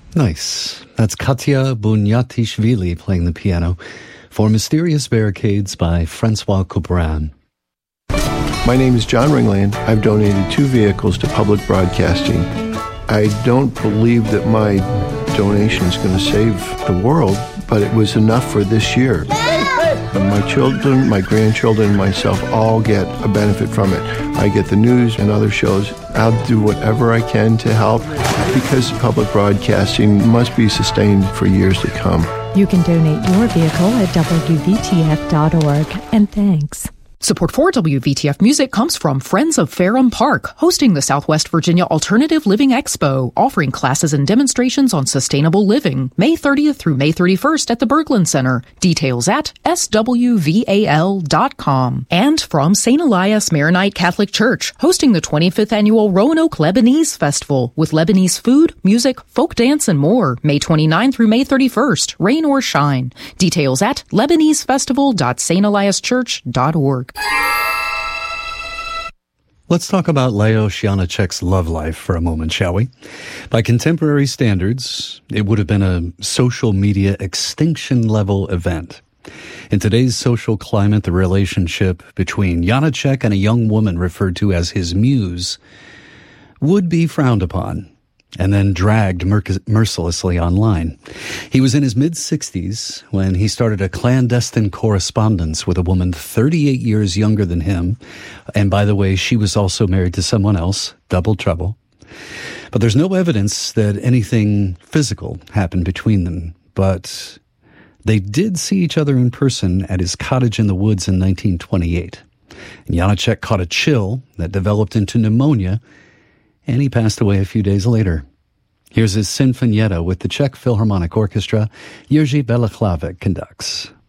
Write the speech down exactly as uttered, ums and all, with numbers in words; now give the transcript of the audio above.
Nice. That's Katya Bunyatishvili playing the piano for Mysterious Barricades by Francois Couperin. My name is John Ringland. I've donated two vehicles to public broadcasting. I don't believe that my donation is going to save the world, but it was enough for this year. My children, my grandchildren, myself all get a benefit from it. I get the news and other shows. I'll do whatever I can to help because public broadcasting must be sustained for years to come. You can donate your vehicle at W V T F dot org. And thanks. Support for W V T F Music comes from Friends of Ferrum Park, hosting the Southwest Virginia Alternative Living Expo, offering classes and demonstrations on sustainable living, May thirtieth through May thirty-first at the Berglund Center. Details at S W V A L dot com. And from Saint Elias Maronite Catholic Church, hosting the twenty-fifth Annual Roanoke Lebanese Festival, with Lebanese food, music, folk dance, and more, May twenty-ninth through May thirty-first, rain or shine. Details at Lebanese Festival dot Saint Elias Church dot org. Let's talk about Leos Janáček's love life for a moment, shall we? By contemporary standards, it would have been a social media extinction-level event. In today's social climate, the relationship between Janáček and a young woman referred to as his muse would be frowned upon and then dragged merc- mercilessly online. He was in his mid-sixties when he started a clandestine correspondence with a woman thirty-eight years younger than him. And by the way, she was also married to someone else, double trouble. But there's no evidence that anything physical happened between them. But they did see each other in person at his cottage in the woods in nineteen twenty-eight. And Janáček caught a chill that developed into pneumonia, and he passed away a few days later. Here's his Sinfonietta with the Czech Philharmonic Orchestra. Jiří Bělohlávek conducts.